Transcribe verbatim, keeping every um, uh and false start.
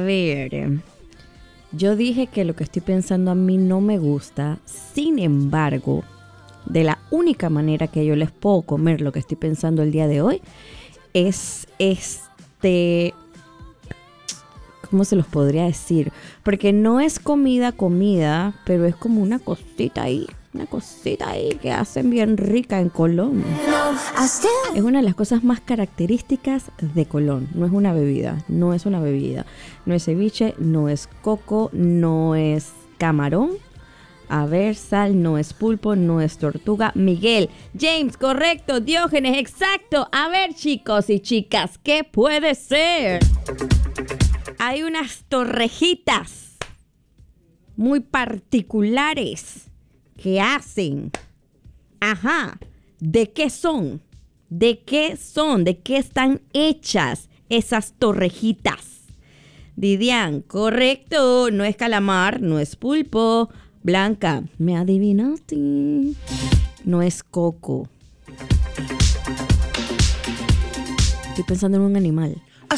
ver, yo dije que lo que estoy pensando a mí no me gusta. Sin embargo, de la única manera que yo les puedo comer lo que estoy pensando el día de hoy es este... ¿Cómo se los podría decir? Porque no es comida, comida, pero es como una cosita ahí, una cosita ahí que hacen bien rica en Colón. Es una de las cosas más características de Colón. No es una bebida, no es una bebida. No es ceviche, no es coco, no es camarón. A ver, sal, no es pulpo, no es tortuga. Miguel, James, correcto, Diógenes, exacto. A ver, chicos y chicas, ¿qué puede ser? Hay unas torrejitas muy particulares que hacen. Ajá. ¿De qué son? ¿De qué son? ¿De qué están hechas esas torrejitas? Didian, correcto. No es calamar, no es pulpo. Blanca, me adivinaste. No es coco. Estoy pensando en un animal.